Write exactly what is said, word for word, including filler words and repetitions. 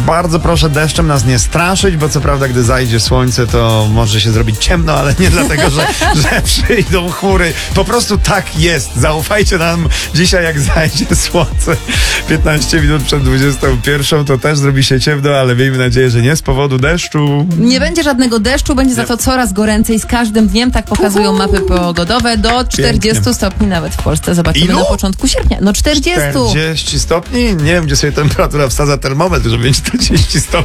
bardzo proszę deszczem nas nie straszyć, bo co prawda, gdy zajdzie słońce, to może się zrobić ciemno, ale nie dlatego, że, że przyjdą chmury. Po prostu tak jest. Zaufajcie nam dzisiaj, jak zajdzie słońce. piętnaście minut przed dwudziestą pierwszą to też zrobi się ciemno, ale miejmy nadzieję, że nie z powodu deszczu. Nie będzie żadnego deszczu, będzie za to coraz goręcej z każdym dniem, tak pokazują mapy pogodowe, do czterdziestu Pięknie. stopni nawet w Polsce. Zobaczymy Ilu? na początku sierpnia. No czterdzieści. czterdzieści stopni? Nie wiem, gdzie sobie temperatura wsadza termometr, żeby mieć czterdzieści stopni.